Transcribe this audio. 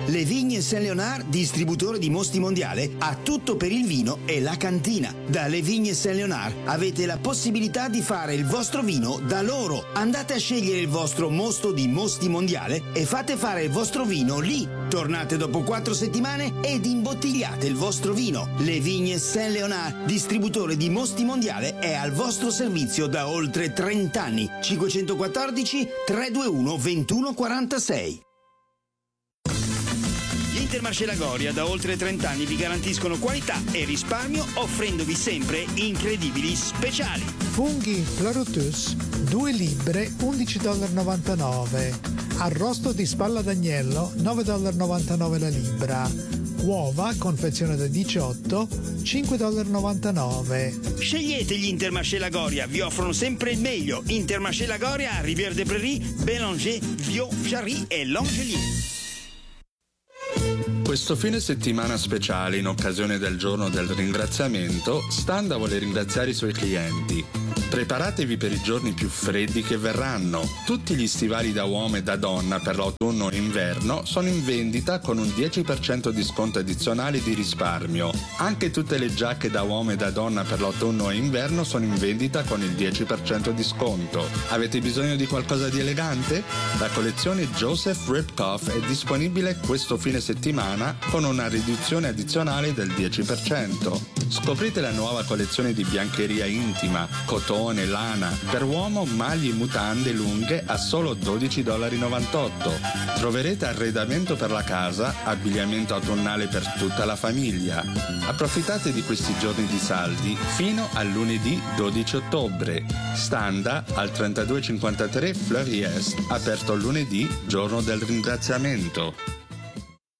Le Vigne Saint-Léonard, distributore di Mosti Mondiale, ha tutto per il vino e la cantina. Da Le Vigne Saint-Léonard avete la possibilità di fare il vostro vino da loro. Andate a scegliere il vostro mosto di Mosti Mondiale e fate fare il vostro vino lì. Tornate dopo 4 settimane ed imbottigliate il vostro vino. Le Vigne Saint-Léonard, distributore di Mosti Mondiale, è al vostro servizio da oltre 30 anni. 514 321 2146. Gli Intermarché Lagoria da oltre 30 anni vi garantiscono qualità e risparmio, offrendovi sempre incredibili speciali. Funghi Pleurotus 2 libbre $11,99. Arrosto di spalla d'agnello $9,99 la libra. Uova, confezione da 18, $5,99. Scegliete gli Intermarché Lagoria, vi offrono sempre il meglio. Intermarché Lagoria a Rivière de Prairie, Bélanger, Viau, Jarry e Langelier. Questo fine settimana speciale, in occasione del giorno del ringraziamento, Standa vuole ringraziare i suoi clienti. Preparatevi per i giorni più freddi che verranno. Tutti gli stivali da uomo e da donna per l'autunno e inverno sono in vendita con un 10% di sconto addizionale di risparmio. Anche tutte le giacche da uomo e da donna per l'autunno e inverno sono in vendita con il 10% di sconto. Avete bisogno di qualcosa di elegante? La collezione Joseph Ripkoff è disponibile questo fine settimana con una riduzione addizionale del 10%. Scoprite la nuova collezione di biancheria intima, cotone, lana, per uomo maglie e mutande lunghe a solo $12,98. Troverete arredamento per la casa, abbigliamento autunnale per tutta la famiglia. Approfittate di questi giorni di saldi fino al lunedì 12 ottobre. Standa al 3253 Fleury Est, aperto lunedì, giorno del ringraziamento.